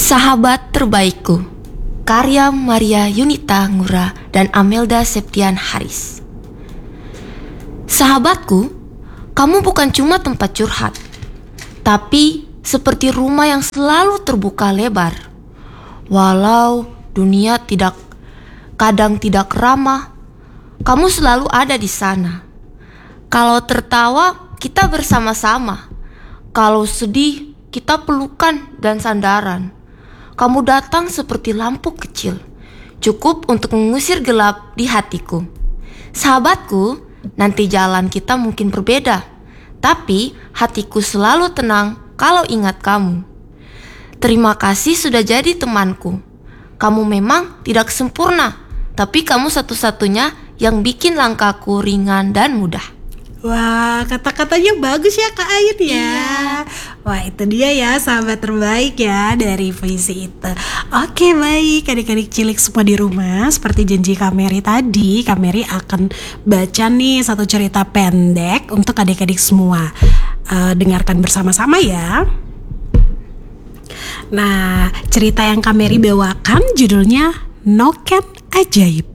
Sahabat terbaikku, karya Maria Yunita Ngura dan Amelda Septian Haris. Sahabatku, kamu bukan cuma tempat curhat, tapi seperti rumah yang selalu terbuka lebar. Walau dunia kadang tidak ramah, kamu selalu ada di sana. Kalau tertawa, kita bersama-sama. Kalau sedih, kita pelukan dan sandaran. Kamu datang seperti lampu kecil, cukup untuk mengusir gelap di hatiku. Sahabatku, nanti jalan kita mungkin berbeda, tapi hatiku selalu tenang kalau ingat kamu. Terima kasih sudah jadi temanku. Kamu memang tidak sempurna, tapi kamu satu-satunya yang bikin langkahku ringan dan mudah. Wah, kata-katanya bagus ya Kak Ayun ya. Iya. Wah, itu dia ya sahabat terbaik ya dari puisi itu. Oke, baik adik-adik cilik semua di rumah. Seperti janji Kak Mary tadi, Kak Mary akan baca nih satu cerita pendek untuk adik-adik semua. Dengarkan bersama-sama ya. Nah, cerita yang Kak Mary bawakan judulnya Noken Ajaib.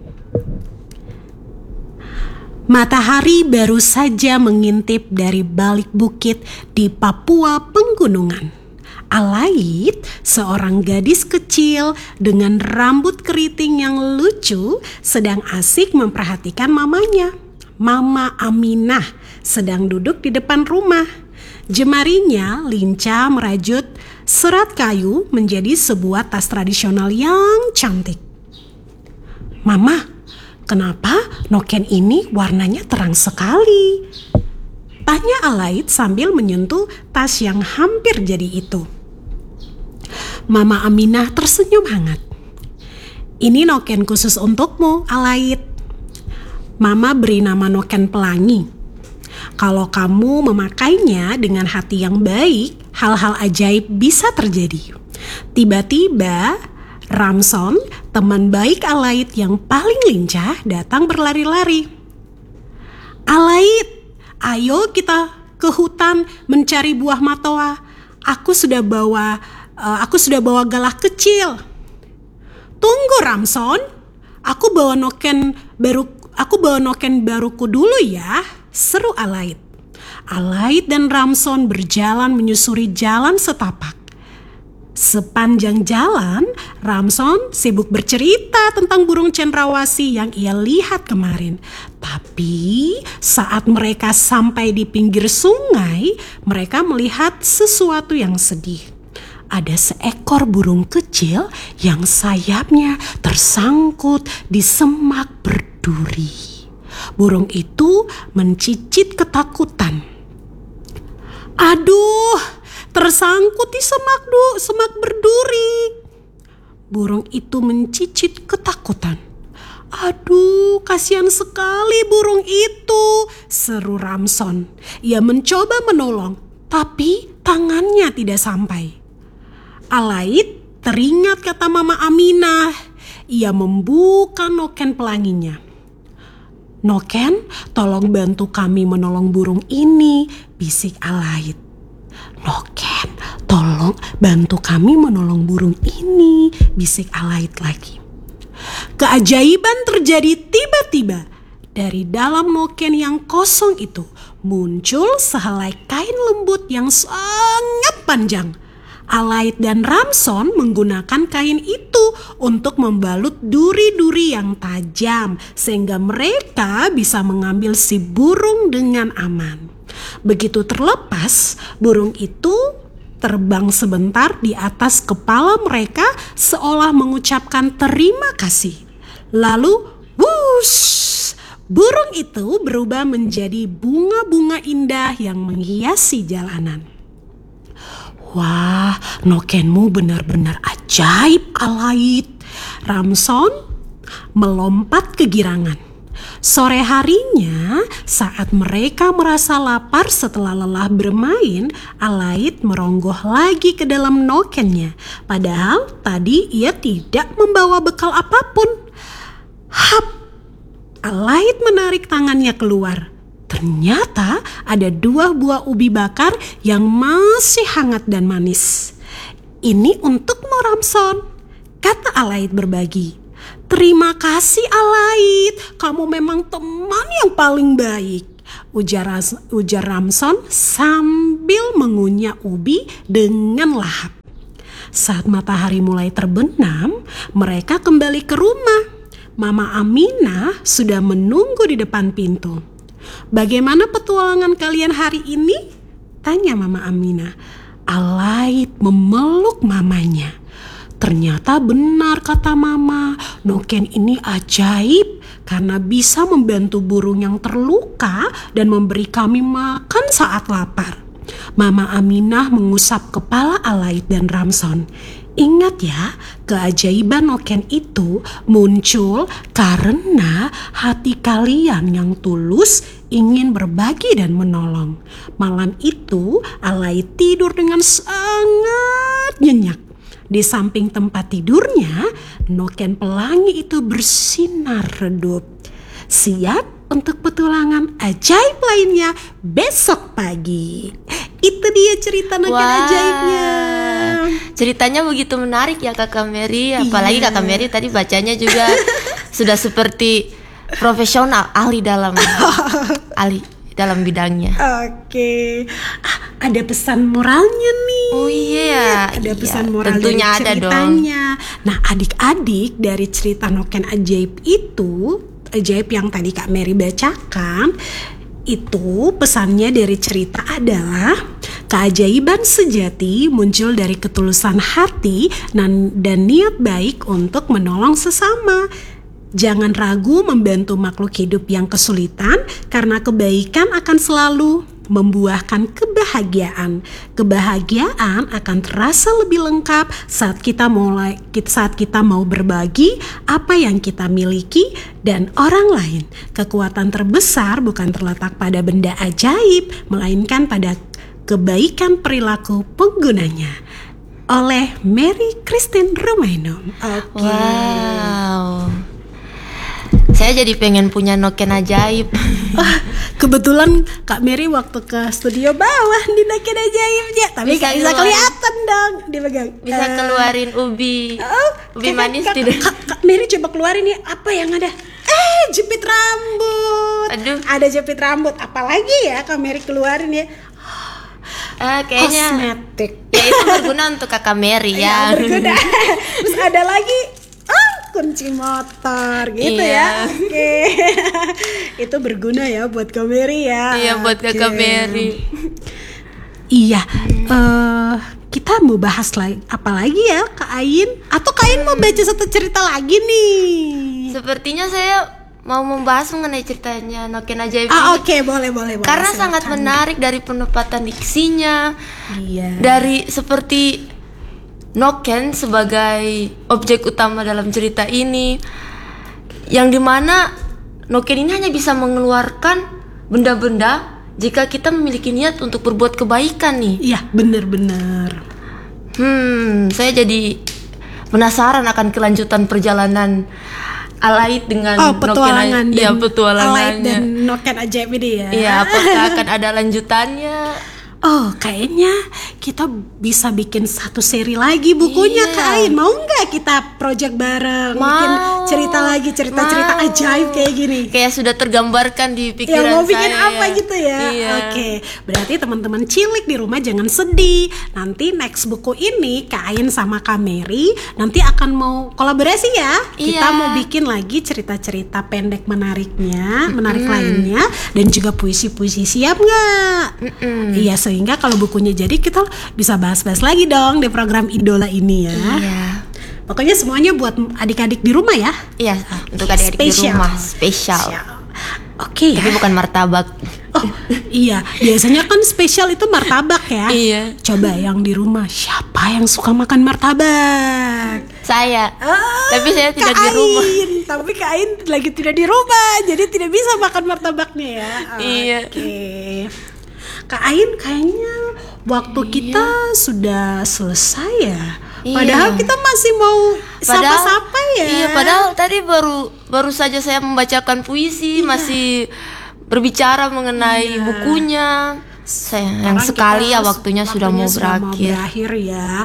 Matahari baru saja mengintip dari balik bukit di Papua Penggunungan. Alait, seorang gadis kecil dengan rambut keriting yang lucu, sedang asik memperhatikan mamanya. Mama Aminah sedang duduk di depan rumah. Jemarinya lincah merajut serat kayu menjadi sebuah tas tradisional yang cantik. "Mama, kenapa noken ini warnanya terang sekali?" tanya Alait sambil menyentuh tas yang hampir jadi itu. Mama Aminah tersenyum hangat. "Ini noken khusus untukmu, Alait. Mama beri nama noken pelangi. Kalau kamu memakainya dengan hati yang baik, hal-hal ajaib bisa terjadi." Tiba-tiba Ramson, teman baik Alait yang paling lincah, datang berlari-lari. "Alait, ayo kita ke hutan mencari buah matoa. Aku sudah bawa galah kecil." "Tunggu Ramson, aku bawa noken baruku dulu ya," seru Alait. Alait dan Ramson berjalan menyusuri jalan setapak. Sepanjang jalan, Ramson sibuk bercerita tentang burung cendrawasih yang ia lihat kemarin. Tapi saat mereka sampai di pinggir sungai, mereka melihat sesuatu yang sedih. Ada seekor burung kecil yang sayapnya tersangkut di semak berduri. Burung itu mencicit ketakutan. "Aduh, tersangkut di semak berduri." Burung itu mencicit ketakutan. "Aduh, kasihan sekali burung itu," seru Ramson. Ia mencoba menolong, tapi tangannya tidak sampai. Alait teringat kata Mama Aminah. Ia membuka noken pelanginya. "Noken, tolong bantu kami menolong burung ini," bisik Alait. "Noken, tolong bantu kami menolong burung ini," bisik Alait lagi. Keajaiban terjadi tiba-tiba. Dari dalam noken yang kosong itu muncul sehelai kain lembut yang sangat panjang. Alait dan Ramson menggunakan kain itu untuk membalut duri-duri yang tajam sehingga mereka bisa mengambil si burung dengan aman. Begitu terlepas, burung itu terbang sebentar di atas kepala mereka seolah mengucapkan terima kasih. Lalu, wush, burung itu berubah menjadi bunga-bunga indah yang menghiasi jalanan. "Wah, nokenmu benar-benar ajaib, Alait." Ramson melompat kegirangan. Sore harinya, saat mereka merasa lapar setelah lelah bermain, Alait merongoh lagi ke dalam nokennya. Padahal tadi ia tidak membawa bekal apapun. Hap! Alait menarik tangannya keluar. Ternyata ada 2 buah ubi bakar yang masih hangat dan manis. Ini untukmu Ramson, kata Alaid berbagi. Terima kasih Alaid, kamu memang teman yang paling baik, ujar Ramson sambil mengunyah ubi dengan lahap. Saat matahari mulai terbenam, mereka kembali ke rumah. Mama Aminah sudah menunggu di depan pintu. Bagaimana petualangan kalian hari ini? Tanya Mama Aminah. Alaid memeluk mamanya. Ternyata benar kata Mama, noken ini ajaib karena bisa membantu burung yang terluka dan memberi kami makan saat lapar. Mama Aminah mengusap kepala Alaid dan Ramson. Ingat ya, keajaiban noken itu muncul karena hati kalian yang tulus ingin berbagi dan menolong. Malam itu Alaid tidur dengan sangat nyenyak. Di samping tempat tidurnya, noken pelangi itu bersinar redup. Siap untuk petualangan ajaib lainnya besok pagi. Itu dia cerita noken ajaibnya. Ceritanya begitu menarik ya Kakak Mary. Apalagi Kakak Mary tadi bacanya juga sudah seperti profesional, ahli dalam bidangnya. Oke. Ada pesan moralnya nih. Oh iya. Ada pesan moral tentunya dari ceritanya. Nah, adik-adik dari cerita noken ajaib itu, ajaib yang tadi Kak Mary bacakan, itu pesannya dari cerita adalah keajaiban sejati muncul dari ketulusan hati dan niat baik untuk menolong sesama. Jangan ragu membantu makhluk hidup yang kesulitan karena kebaikan akan selalu membuahkan kebahagiaan. Kebahagiaan akan terasa lebih lengkap saat kita mau berbagi apa yang kita miliki dan orang lain. Kekuatan terbesar bukan terletak pada benda ajaib, melainkan pada kebaikan perilaku penggunanya. Oleh Mary Christine Romaino. Oke. Wow. Saya jadi pengen punya noken ajaib. Kebetulan Kak Mary waktu ke studio bawah di noken ajaibnya, tapi gak bisa kelihatan dong dipegang. Bisa keluarin ubi manis tidak? Kak Mary coba keluarin nih apa yang ada. Jepit rambut. Aduh. Ada jepit rambut. Apalagi ya Kak Mary keluarin ya. Kayaknya kosmetik. Ya itu berguna untuk Kakak Mary ya. Berguna. Terus ada lagi kunci motor gitu ya. Oke. Itu berguna ya buat Kak Mary ya. Iya, buat Kakak Mary. Iya. Kita mau bahas apa lagi ya Kak Ain? Atau Kak Ain mau baca satu cerita lagi nih? Sepertinya saya mau membahas mengenai ceritanya noken ajaib ini. Oke, boleh. Karena silakan. sangat menarik dari penempatan diksinya. Iya. Dari seperti noken sebagai objek utama dalam cerita ini, yang dimana noken ini hanya bisa mengeluarkan benda-benda jika kita memiliki niat untuk berbuat kebaikan nih. Iya, benar. Saya jadi penasaran akan kelanjutan perjalanan Alaid dengan petualangan noken, petualangannya. Alaid dan noken ajaib ini ya. Iya, apakah akan ada lanjutannya? Kayaknya kita bisa bikin satu seri lagi bukunya Kak Ain. Mau nggak kita project bareng? Bikin cerita lagi, cerita-cerita ajaib kayak gini. Kayak sudah tergambarkan di pikiran saya. Mau bikin apa gitu ya? Iya. Oke, berarti teman-teman cilik di rumah jangan sedih. Nanti next buku ini Kak Ain sama Kak Mary nanti akan mau kolaborasi ya. Kita mau bikin lagi cerita-cerita pendek menarik lainnya, dan juga puisi-puisi. Siap nggak? Iya, sehingga kalau bukunya jadi kita bisa bahas-bahas lagi dong di program Idola ini ya. Iya. Pokoknya semuanya buat adik-adik di rumah ya. Iya, untuk adik-adik di rumah spesial. Oke ya. Tapi bukan martabak. Iya, biasanya kan spesial itu martabak ya. Iya. Coba yang di rumah siapa yang suka makan martabak? Saya. Tapi saya tidak di rumah. Tapi Kak Ain lagi tidak di rumah, jadi tidak bisa makan martabaknya ya. Iya. Oke. Kak Ain kayaknya waktu kita sudah selesai ya. Padahal kita masih mau sapa-sapa ya. Iya, padahal tadi baru saja saya membacakan puisi, masih berbicara mengenai bukunya. Sayang sekali ya waktunya sudah mau berakhir ya.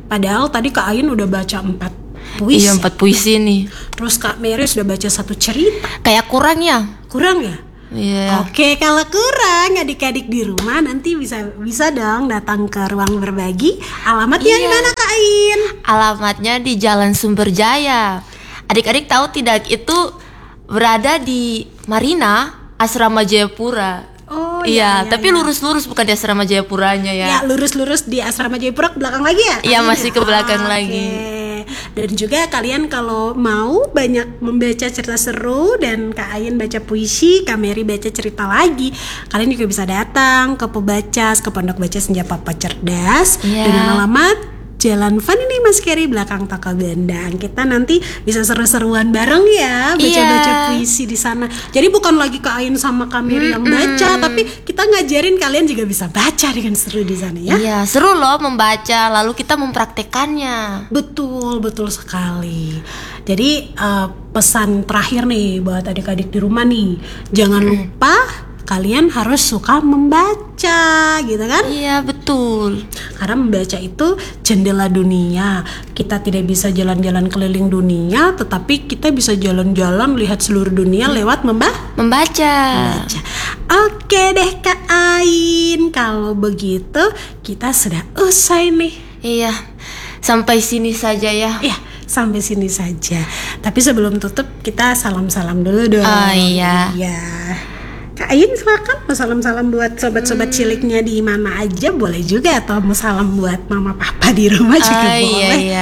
Padahal tadi Kak Ain udah baca 4 puisi. Iya, 4 puisi nih. Terus Kak Mary sudah baca 1 cerita. Kayak kurang ya? Kurang ya? Iya. Oke, kalau kurang adik-adik di rumah nanti bisa dong datang ke ruang berbagi. Alamatnya di mana Kak Ain? Alamatnya di Jalan Sumber Jaya. Adik-adik tahu tidak, itu berada di Marina, Asrama Jayapura. Oh iya, tapi lurus-lurus, bukan di Asrama Jayapuranya ya. Ya, lurus-lurus di Asrama Jayapura ke belakang lagi ya? Iya, masih ke belakang Oke. lagi. Dan juga kalian kalau mau banyak membaca cerita seru dan Kak Ain baca puisi, Kak Mary baca cerita lagi, kalian juga bisa datang ke Pebacas, ke Pondok Baca Senja Papa Cerdas dengan alamat Jalan Fani nih Mas Keri, belakang Toko Bandang. Kita nanti bisa seru-seruan bareng ya, baca-baca puisi di sana. Jadi bukan lagi Kak Ain sama Kak Mary yang baca, tapi kita ngajarin kalian juga bisa baca dengan seru di sana ya. Iya, seru loh membaca, lalu kita mempraktekannya. Betul sekali. Jadi pesan terakhir nih buat adik-adik di rumah nih, jangan lupa kalian harus suka membaca, gitu kan? Iya, betul. Karena membaca itu jendela dunia. Kita tidak bisa jalan-jalan keliling dunia, tetapi kita bisa jalan-jalan lihat seluruh dunia lewat Membaca. Oke deh Kak Ain, kalau begitu kita sudah usai nih. Iya, sampai sini saja ya. Ya, sampai sini saja. Tapi sebelum tutup kita salam-salam dulu dong. Oh iya. Iya. Kak Ain silakan mau salam-salam buat sobat-sobat ciliknya di mana aja boleh juga, atau mau salam buat mama papa di rumah juga boleh. Iya.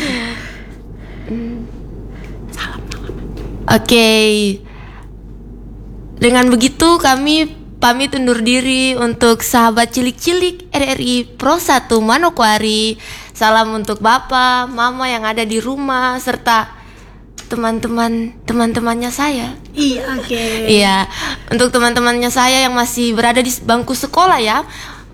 Oke. Dengan begitu kami pamit undur diri untuk sahabat cilik-cilik RRI Pro 1 Manokwari. Salam untuk Bapak, Mama yang ada di rumah serta teman-temannya saya. Iya, oke. Iya, untuk teman-temannya saya yang masih berada di bangku sekolah ya,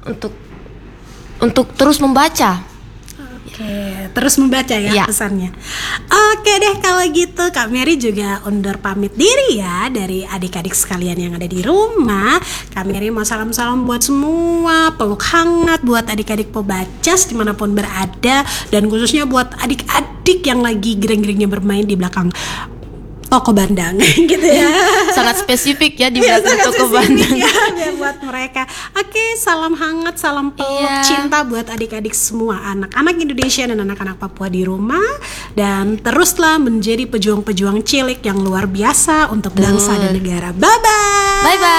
untuk terus membaca. Oke, terus membaca ya pesannya. Oke deh kalau gitu Kak Mary juga undur pamit diri ya dari adik-adik sekalian yang ada di rumah. Kak Mary mau salam-salam buat semua, peluk hangat buat adik-adik Pebacas dimanapun berada, dan khususnya buat adik-adik yang lagi gereng-gerengnya bermain di belakang Toko Bandang gitu ya. Sangat spesifik ya di belakang Toko Bandang ya, biar buat mereka. Oke, salam hangat, salam peluk cinta buat adik-adik semua, anak-anak Indonesia dan anak-anak Papua di rumah. Dan teruslah menjadi pejuang-pejuang cilik yang luar biasa untuk bangsa dan negara. Bye-bye. Bye-bye.